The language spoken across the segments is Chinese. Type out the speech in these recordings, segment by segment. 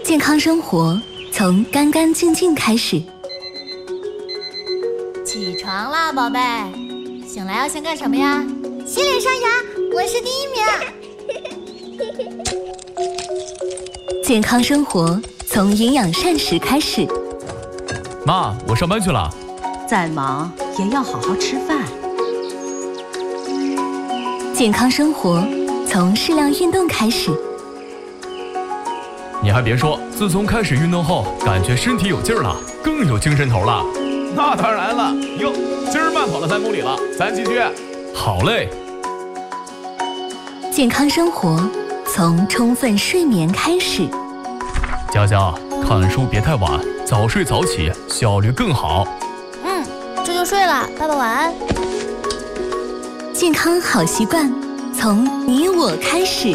健康生活从干干净净开始。 起床啦，宝贝！醒来要先干什么呀？ 洗脸刷牙，我是第1 名。健康生活从营养膳食开始。 妈，我上班去了。 再忙也要好好吃饭。 健康生活从适量运动开始。 你还别说，自从开始运动后，感觉身体有劲儿了，更有精神头了。 那当然了，哟，今儿慢跑了3公里了，咱继续。 好嘞。 健康生活从充分睡眠开始。 佳佳，看书别太晚，早睡早起，效率更好。 这就睡了，爸爸晚安。 健康好习惯从你我开始。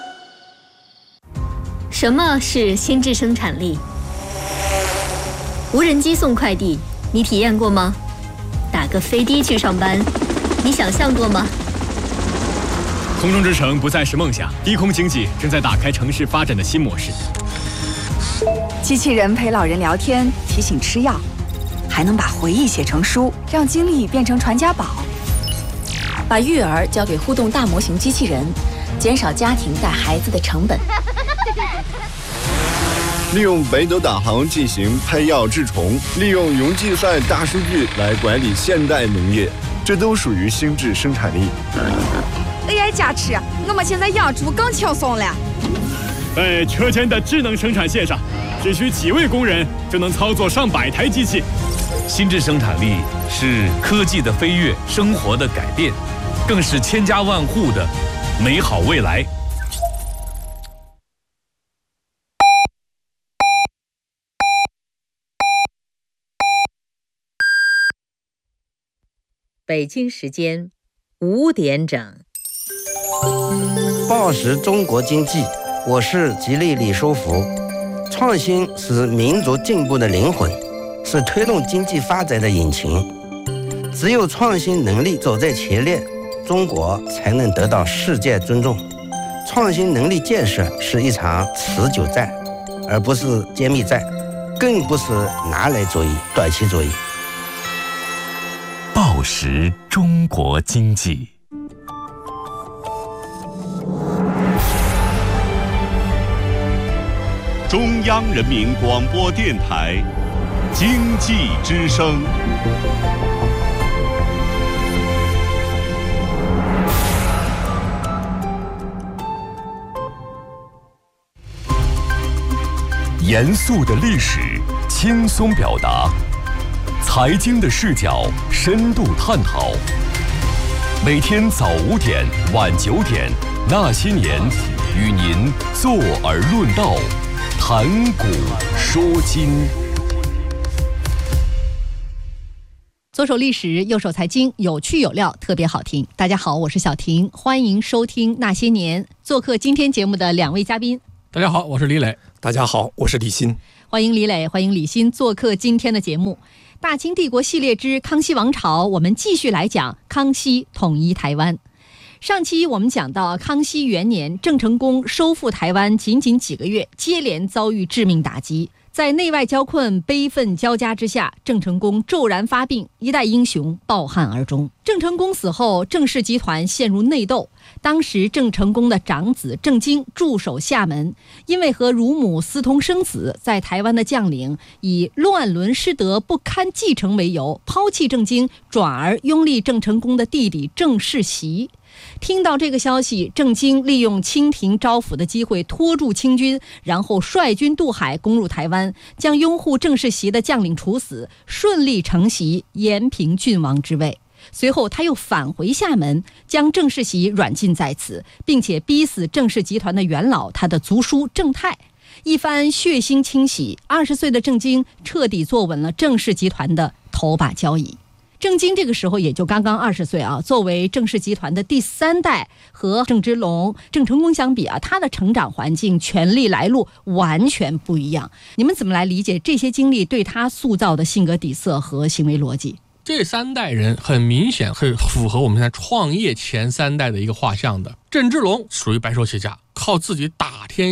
什么是心智生产力？无人机送快递，你体验过吗？打个飞的去上班，你想象过吗？ 空中之城不再是梦想，低空经济正在打开城市发展的新模式。 机器人陪老人聊天，提醒吃药，还能把回忆写成书，让经历变成传家宝。 把育儿交给互动大模型机器人，减少家庭带孩子的成本。 利用北斗导航进行配药治虫，利用云计算大数据来管理现代农业，这都属于心智生产力。 AI 加持，我们现在养猪更轻松了。 在车间的智能生产线上，只需几位工人就能操作上百台机器。 心智生产力是科技的飞跃，生活的改变，更是千家万户的美好未来。 北京时间5点整。 报时中国经济，我是吉利李书福。创新是民族进步的灵魂，是推动经济发展的引擎。只有创新能力走在前列，中国才能得到世界尊重。创新能力建设是一场持久战，而不是歼灭战，更不是拿来主义、短期主义。 报时中国经济。 中央人民广播电台经济之声。 严肃的历史，轻松表达；财经的视角，深度探讨。每天早5点，晚9点，那些年，与您坐而论道，谈古说今。 左手历史，右手财经，有趣有料，特别好听。大家好，我是小婷，欢迎收听那些年。做客今天节目的2位嘉宾。 大家好，我是李磊。 大家好，我是李欣。 欢迎李磊，欢迎李欣做客今天的节目。大清帝国系列之康熙王朝，我们继续来讲康熙统一台湾。上期我们讲到康熙元年，郑成功收复台湾仅仅几个月，接连遭遇致命打击，在内外交困、悲愤交加之下，郑成功骤然发病，一代英雄抱憾而终。郑成功死后，郑氏集团陷入内斗。当时郑成功的长子郑经驻守厦门，因为和乳母私通生子，在台湾的将领以乱伦失德不堪继承为由，抛弃郑经，转而拥立郑成功的弟弟郑世袭。听到这个消息，郑经利用清廷招抚的机会拖住清军，然后率军渡海攻入台湾，将拥护郑世袭的将领处死，顺利承袭延平郡王之位。随后他又返回厦门，将郑世袭软禁在此，并且逼死郑氏集团的元老，他的族叔郑泰。一番血腥清洗，20岁的郑经彻底坐稳了郑氏集团的头把交椅。郑经这个时候也就刚刚20岁啊，作为郑氏集团的第3代，和郑芝龙、郑成功相比啊，他的成长环境、权力来路完全不一样。你们怎么来理解这些经历对他塑造的性格底色和行为逻辑？ 这3代人很明显很符合我们现在创业前3代的一个画像的。郑芝龙属于白手起家，靠自己打天下。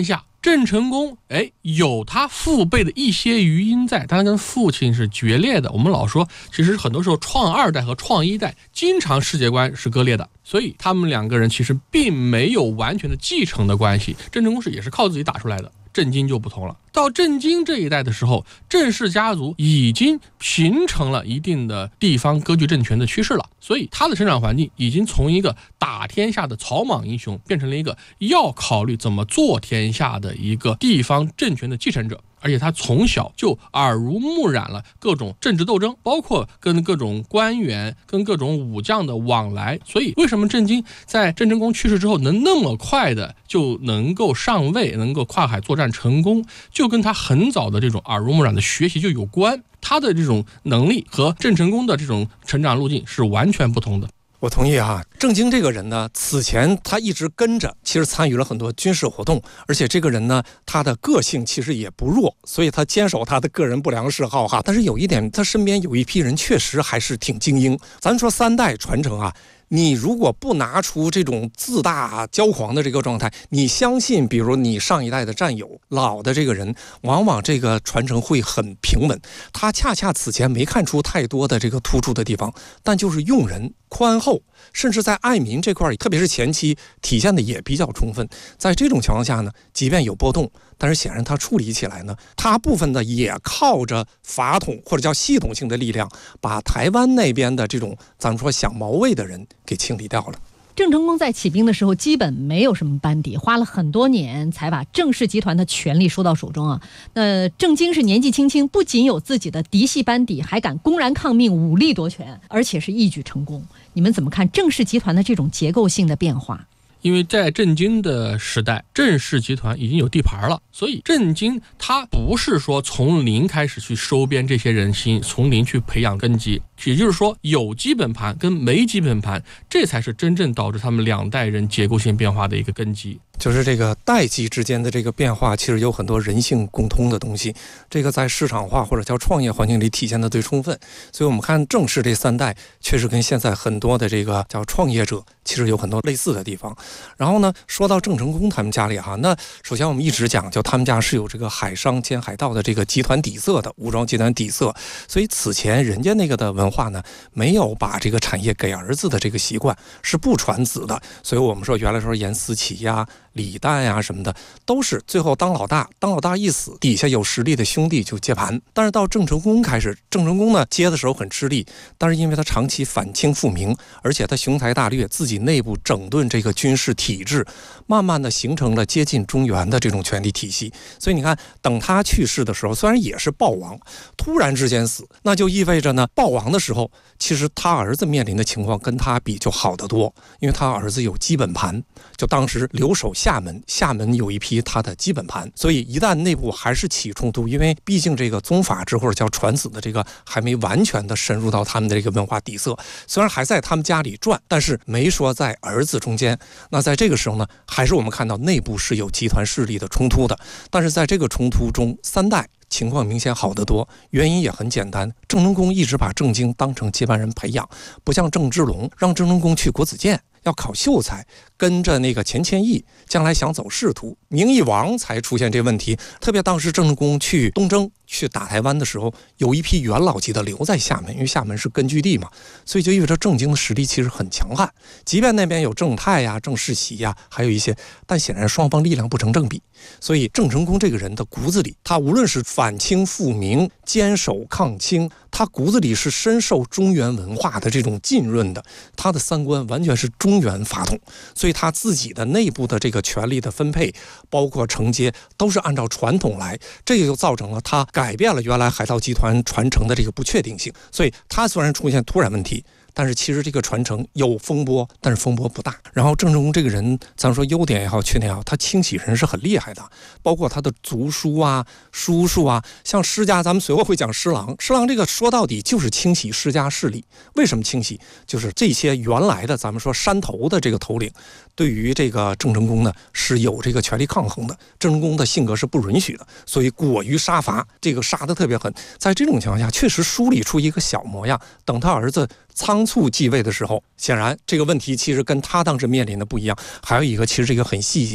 郑成功有他父辈的一些余荫在，但他跟父亲是决裂的。我们老说，其实很多时候创二代和创一代经常世界观是割裂的，所以他们两个人其实并没有完全的继承的关系。郑成功也是靠自己打出来的。郑经就不同了，到郑经这一代的时候，郑氏家族已经形成了一定的地方割据政权的趋势了，所以他的成长环境已经从一个打天下的草莽英雄变成了一个要考虑怎么做天下的一个地方政权的继承者。而且他从小就耳濡目染了各种政治斗争，包括跟各种官员、跟各种武将的往来。所以为什么郑经在郑成功去世之后能那么快的就能够上位，能够跨海作战成功，就跟他很早的这种耳濡目染的学习就有关。他的这种能力和郑成功的这种成长路径是完全不同的。 我同意啊，郑经这个人呢，此前他一直跟着，其实参与了很多军事活动，而且这个人呢，他的个性其实也不弱，所以他坚守他的个人不良嗜好哈。但是有一点，他身边有一批人确实还是挺精英。咱说3代传承啊，你如果不拿出这种自大骄狂的这个状态，你相信比如你上一代的战友老的这个人，往往这个传承会很平稳。他恰恰此前没看出太多的这个突出的地方，但就是用人宽厚，甚至在爱民这块，特别是前期体现的也比较充分。在这种情况下呢，即便有波动，但是显然他处理起来呢，他部分的也靠着法统或者叫系统性的力量，把台湾那边的这种咱们说想毛魏的人给清理掉了。 郑成功在起兵的时候基本没有什么班底，花了很多年才把郑氏集团的权力收到手中啊。郑经是年纪轻轻，不仅有自己的嫡系班底，还敢公然抗命，武力夺权，而且是一举成功。你们怎么看郑氏集团的这种结构性的变化？ 因为在郑经的时代，郑氏集团已经有地盘了，所以郑经他不是说从零开始去收编这些人心，从零去培养根基，也就是说有基本盘跟没基本盘，这才是真正导致他们2代人结构性变化的一个根基。 就是这个代际之间的这个变化，其实有很多人性共通的东西，这个在市场化或者叫创业环境里体现的最充分。所以我们看郑氏这3代确实跟现在很多的这个叫创业者其实有很多类似的地方。然后呢，说到郑成功他们家里哈，那首先我们一直讲，就他们家是有这个海商兼海盗的这个集团底色的，武装集团底色，所以此前人家那个的文化呢，没有把这个产业给儿子的这个习惯，是不传子的。所以我们说原来说严思齐呀、李旦呀什么的，都是最后当老大一死，底下有实力的兄弟就接盘。但是到郑成功开始，郑成功呢接的时候很吃力，但是因为他长期反清复明，而且他雄才大略，自己内部整顿这个军事体制，慢慢的形成了接近中原的这种权力体系。所以你看，等他去世的时候，虽然也是暴亡，突然之间死，那就意味着呢，暴亡的时候，其实他儿子面临的情况跟他比就好得多，因为他儿子有基本盘，就当时留守厦门有一批他的基本盘，所以一旦内部还是起冲突，因为毕竟这个宗法制或者叫传子的这个还没完全的深入到他们的这个文化底色，虽然还在他们家里转，但是没说在儿子中间。那在这个时候呢，还是我们看到内部是有集团势力的冲突的，但是在这个冲突中，3代情况明显好得多，原因也很简单，郑成功一直把郑经当成接班人培养，不像郑芝龙让郑成功去国子监要考秀才，跟着那个钱谦益将来想走仕途，明义王才出现这问题。特别当时郑成功去东征去打台湾的时候，有一批元老级的留在厦门，因为厦门是根据地嘛，所以就意味着郑经的实力其实很强悍。即便那边有郑泰呀、郑世袭呀，还有一些，但显然双方力量不成正比。所以郑成功这个人的骨子里，他无论是反清复明、坚守抗清，他骨子里是深受中原文化的这种浸润的，他的三观完全是中原法统，所以他自己的内部的这个权力的分配，包括承接，都是按照传统来，这个就造成了他改变了原来海盗集团传承的这个不确定性。所以他虽然出现突然问题，但是其实这个传承有风波，但是风波不大。然后郑成功这个人，咱说优点也好，缺点也好，他清洗人是很厉害的，包括他的族叔啊、叔叔啊，像施家，咱们随后会讲施琅。施琅这个说到底就是清洗施家势力。为什么清洗？就是这些原来的咱们说山头的这个头领，对于这个郑成功呢是有这个权力抗衡的。郑成功的性格是不允许的，所以过于杀伐，这个杀得特别狠。在这种情况下，确实梳理出一个小模样。等他儿子仓促继位的时候，显然这个问题其实跟他当时面临的不一样。还有一个，其实这个很细节，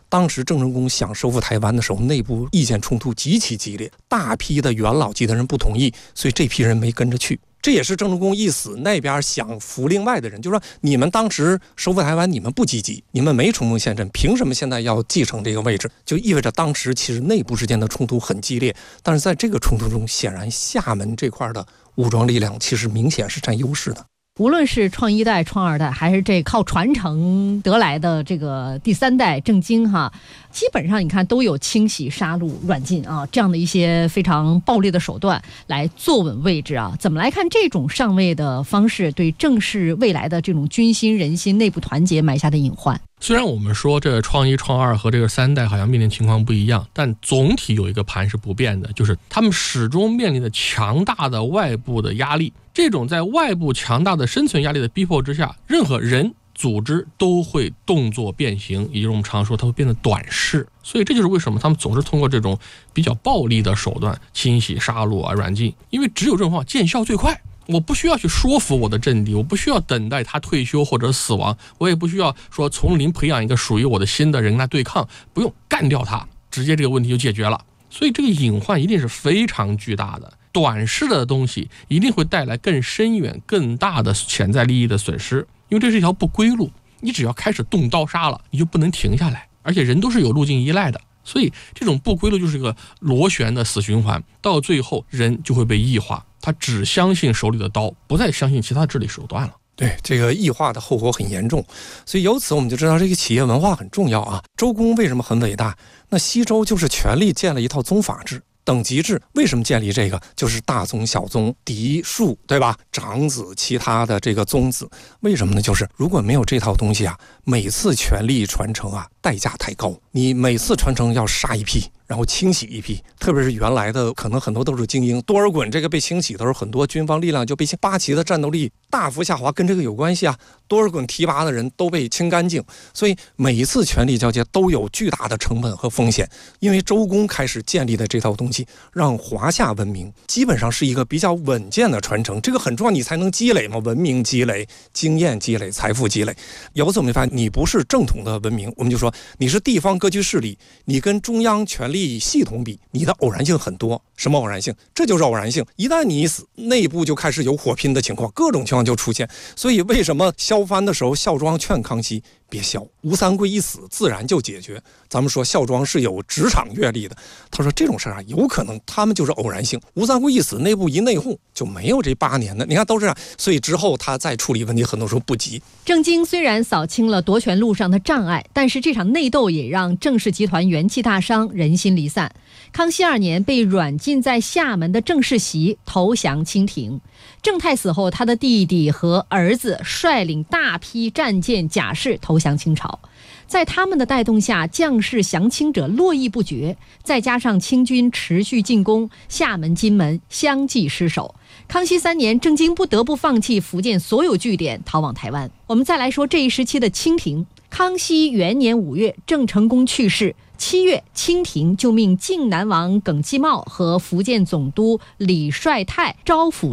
当时郑成功想收复台湾的时候，内部意见冲突极其激烈，大批的元老级的人不同意，所以这批人没跟着去。这也是郑成功一死，那边想扶另外的人，就说你们当时收复台湾，你们不积极，你们没冲锋陷阵，凭什么现在要继承这个位置？就意味着当时其实内部之间的冲突很激烈。但是在这个冲突中，显然厦门这块的武装力量其实明显是占优势的。 无论是创一代、创二代，还是这靠传承得来的这个第三代郑经哈，基本上你看都有清洗、杀戮、软禁啊这样的一些非常暴力的手段来坐稳位置啊。怎么来看这种上位的方式对郑氏未来的这种军心、人心、内部团结埋下的隐患？ 虽然我们说这创一、创二和这个三代好像面临情况不一样，但总体有一个盘是不变的，就是他们始终面临着强大的外部的压力。这种在外部强大的生存压力的逼迫之下，任何人、组织都会动作变形，也就是我们常说它会变得短视。所以这就是为什么他们总是通过这种比较暴力的手段清洗、杀戮啊、软禁，因为只有这种方法见效最快。我不需要去说服我的阵地，我不需要等待他退休或者死亡，我也不需要说从零培养一个属于我的新的人来对抗，不用干掉他，直接这个问题就解决了。所以这个隐患一定是非常巨大的，短视的东西一定会带来更深远、更大的潜在利益的损失，因为这是一条不归路，你只要开始动刀杀了，你就不能停下来，而且人都是有路径依赖的。所以这种不归路就是一个螺旋的死循环，到最后人就会被异化，他只相信手里的刀，不再相信其他治理手段了。 对，这个异化的后果很严重，所以由此我们就知道这个企业文化很重要啊。周公为什么很伟大？那西周就是权力建了一套宗法制、等级制。为什么建立这个？就是大宗、小宗、嫡庶，对吧？长子、其他的这个宗子。为什么呢？就是如果没有这套东西啊，每次权力传承啊，代价太高。你每次传承要杀一批，然后清洗一批，特别是原来的可能很多都是精英，多尔衮这个被清洗的时候，很多军方力量就被八旗的战斗力大幅下滑，跟这个有关系啊。多尔衮提拔的人都被清干净，所以每一次权力交接都有巨大的成本和风险。因为周公开始建立的这套东西，让华夏文明基本上是一个比较稳健的传承，这个很重要，你才能积累嘛，文明积累、经验积累、财富积累。由此我们发现，你不是正统的文明，我们就说你是地方割据势力，你跟中央权力系统比，你的偶然性很多。什么偶然性？这就是偶然性。一旦你一死，内部就开始有火拼的情况，各种情况就出现。所以为什么萧藩的时候，孝庄劝康熙别萧，吴三桂一死自然就解决。咱们说孝庄是有职场阅历的，他说这种事啊，有可能他们就是偶然性。吴三桂一死，内部一内讧，就没有这8年的。你看都是这样，所以之后他再处理问题，很多时候不急。 郑经虽然扫清了夺权路上的障碍，但是这场内斗也让郑氏集团元气大伤，人心离散。康熙2年被软禁在厦门的郑世袭投降清廷。郑泰死后，他的弟弟和儿子率领大批战舰甲士投降清朝。在他们的带动下，将士降清者络绎不绝，再加上清军持续进攻，厦门、金门相继失守。康熙3年，郑经不得不放弃福建所有据点，逃往台湾。我们再来说这一时期的清廷。康熙元年5月，郑成功去世。7月，清廷就命靖南王耿继茂和福建总督李帅泰招抚